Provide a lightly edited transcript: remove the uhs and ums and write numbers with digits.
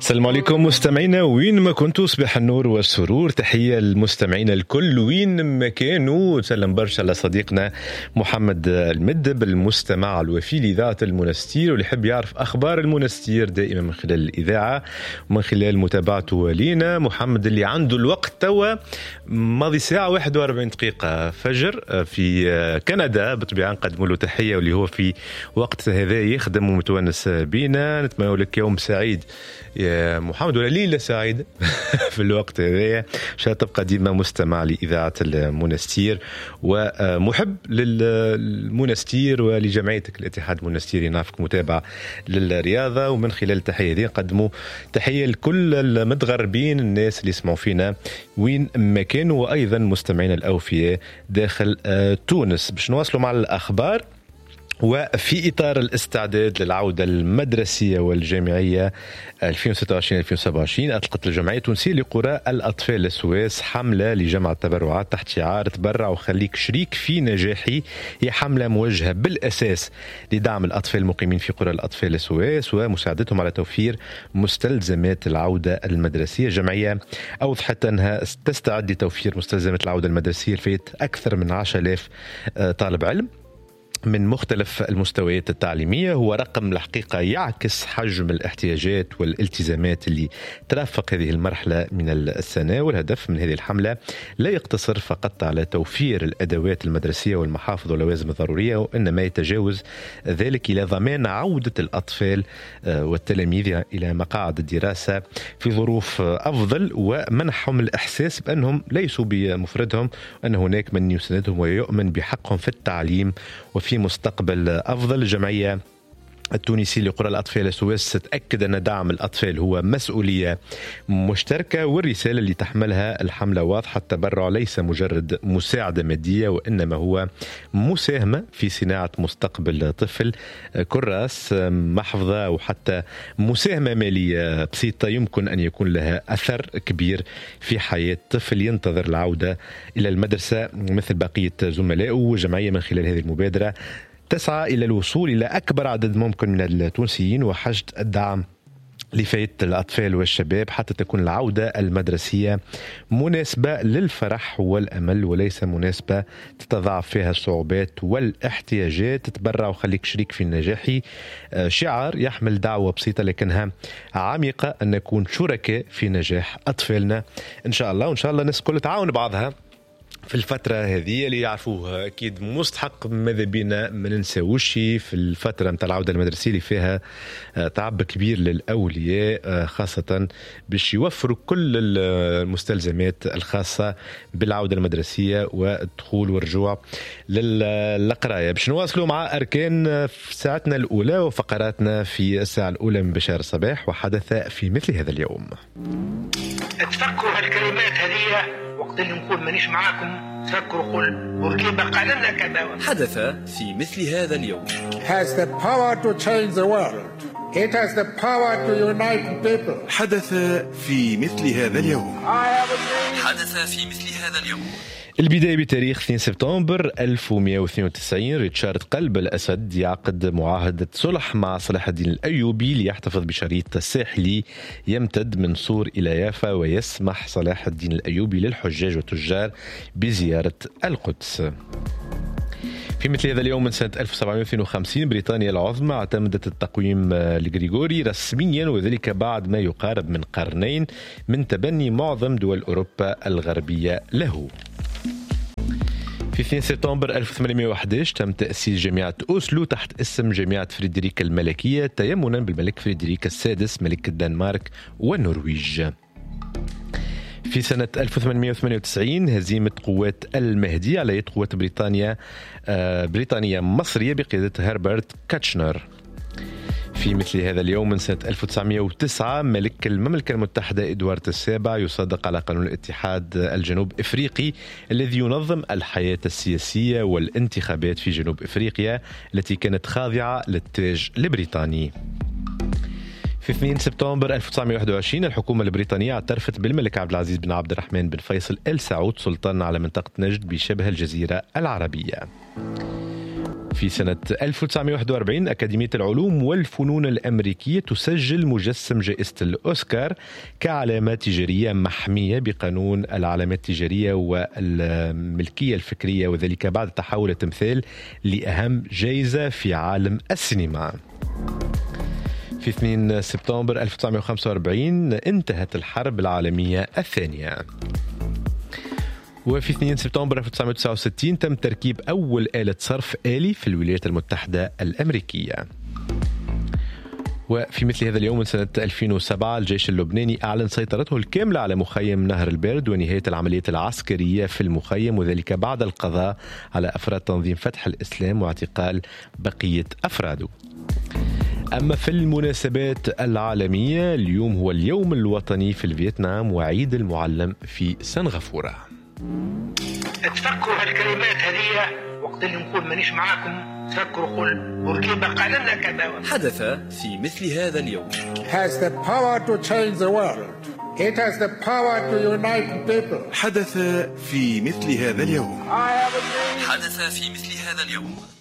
السلام عليكم مستمعينا وين ما كنتوا، صباح النور والسرور. تحية للمستمعين الكل وين ما كانوا. سلم برشا لصديقنا محمد المدب، المستمع الوفي لإذاعة المنستير، واللي يحب يعرف أخبار المنستير دائما من خلال الإذاعة ومن خلال متابعته لينا. محمد اللي عنده الوقت توا ماضي ساعة 41 دقيقة فجر في كندا، بطبيعة نقدموا له تحية، واللي هو في وقت هذا يخدم ومتونس بينا. نتمنى لك يوم سعيد يا محمد، ولا ليلة سعيدة في الوقت هذا. شاء تبقى ديما مستمع لإذاعة المنستير ومحب للمنستير ولجمعيتك الاتحاد المنستيري. نعرفك متابع للرياضة، ومن خلال التحية دي نقدموا تحية لكل المتغربين، الناس اللي يسمعوا فينا وين ما كانوا، وأيضا مستمعين الأوفياء داخل تونس. باش نواصلوا مع الأخبار. وفي إطار الاستعداد للعودة المدرسية والجامعية 2026-2027 أطلقت الجمعية التونسية لقرى الأطفال السويس حملة لجمع التبرعات تحت شعار تبرع وخليك شريك في نجاحي. هي حملة موجهة بالأساس لدعم الأطفال المقيمين في قرى الأطفال السويس ومساعدتهم على توفير مستلزمات العودة المدرسية. الجمعية أوضحت أنها تستعد لتوفير مستلزمات العودة المدرسية لفئة أكثر من 10,000 طالب علم من مختلف المستويات التعليمية. هو رقم الحقيقة يعكس حجم الاحتياجات والالتزامات اللي ترافق هذه المرحلة من السنة. والهدف من هذه الحملة لا يقتصر فقط على توفير الأدوات المدرسية والمحافظ واللوازم الضرورية، وإنما يتجاوز ذلك إلى ضمان عودة الأطفال والتلاميذ إلى مقاعد الدراسة في ظروف أفضل، ومنحهم الإحساس بأنهم ليسوا بمفردهم، أن هناك من يساندهم ويؤمن بحقهم في التعليم وفي مستقبل أفضل. الجمعية التونسية لقرى الأطفال السويس تأكد أن دعم الأطفال هو مسؤولية مشتركة، والرسالة اللي تحملها الحملة واضحة. التبرع ليس مجرد مساعدة مادية، وإنما هو مساهمة في صناعة مستقبل طفل. كراس محفظة أو حتى مساهمة مالية بسيطة يمكن أن يكون لها أثر كبير في حياة طفل ينتظر العودة إلى المدرسة مثل بقية زملائه. والجمعية من خلال هذه المبادرة تسعى إلى الوصول إلى أكبر عدد ممكن من التونسيين وحشد الدعم لفئة الأطفال والشباب حتى تكون العودة المدرسية مناسبة للفرح والأمل، وليس مناسبة تتضاعف فيها الصعوبات والاحتياجات. تتبرع وخليك شريك في النجاح، شعار يحمل دعوة بسيطة لكنها عميقة، أن نكون شركاء في نجاح أطفالنا إن شاء الله. وإن شاء الله الناس كل تعاون بعضها في الفترة هذه اللي يعرفوها أكيد مستحق. ماذا بينا ما ننساوش في الفترة متاع العودة المدرسية اللي فيها تعب كبير للأولياء، خاصة باش يوفروا كل المستلزمات الخاصة بالعودة المدرسية والدخول والرجوع للقراية. باش نواصلوا مع أركان في ساعتنا الأولى وفقراتنا في الساعة الأولى من بشار الصباح. وحدث في مثل هذا اليوم. تفكروا هالكلمات هذه وقت اللي نقول مانيش معاكم، تفكروا قول بورقيبة قال لنا كذا. حدث في مثل هذا اليوم. has the power to change the world. It has the power to unite people. حدث في مثل هذا اليوم. حدث في مثل هذا اليوم. البداية بتاريخ 2 سبتمبر 1192. ريتشارد قلب الأسد يعقد معاهدة صلح مع صلاح الدين الأيوبي ليحتفظ بشريط ساحلي يمتد من صور إلى يافا، ويسمح صلاح الدين الأيوبي للحجاج والتجار بزيارة القدس. في مثل هذا اليوم من سنة 1752 بريطانيا العظمى اعتمدت التقويم الغريغوري رسميا، وذلك بعد ما يقارب من قرنين من تبني معظم دول أوروبا الغربية له. في 2 سبتمبر 1811 تم تأسيس جامعة أوسلو تحت اسم جامعة فريدريك الملكية تيمنا بالملك فريدريك السادس ملك الدنمارك والنرويج. في سنة 1898 هزيمة قوات المهدي على يد قوات بريطانية مصرية بقيادة هربرت كاتشنر. في مثل هذا اليوم من سنة 1909 ملك المملكة المتحدة إدوارد السابع يصدق على قانون الاتحاد الجنوب إفريقي الذي ينظم الحياة السياسية والانتخابات في جنوب إفريقيا التي كانت خاضعة للتاج البريطاني. في 2 سبتمبر 1921 الحكومة البريطانية اعترفت بالملك عبد العزيز بن عبد الرحمن بن فيصل آل سعود سلطان على منطقة نجد بشبه الجزيرة العربية. وفي سنة 1941 أكاديمية العلوم والفنون الأمريكية تسجل مجسم جائزة الأوسكار كعلامة تجارية محمية بقانون العلامات التجارية والملكية الفكرية، وذلك بعد تحول التمثال لأهم جائزة في عالم السينما. في 2 سبتمبر 1945 انتهت الحرب العالمية الثانية. وفي 2 سبتمبر 1969 تم تركيب أول آلة صرف آلي في الولايات المتحدة الأمريكية. وفي مثل هذا اليوم من سنة 2007 الجيش اللبناني أعلن سيطرته الكاملة على مخيم نهر البرد ونهاية العمليات العسكرية في المخيم، وذلك بعد القضاء على أفراد تنظيم فتح الإسلام واعتقال بقية أفراده. أما في المناسبات العالمية، اليوم هو اليوم الوطني في فيتنام وعيد المعلم في سنغافورة. تفكروا هالكلمات هذه وقت اللي نقول مانيش معاكم، تفكروا قول بورقيبة قال لنا كذا. حدث في مثل هذا اليوم. has the power to change the world. It has the power to unite people. حدث في مثل هذا اليوم. حدث في مثل هذا اليوم.